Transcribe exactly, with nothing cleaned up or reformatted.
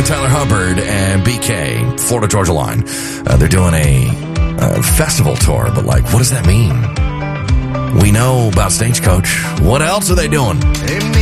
Tyler Hubbard and B K, Florida Georgia Line. Uh, they're doing a uh, festival tour, but like, what does that mean? We know about Stagecoach. What else are they doing?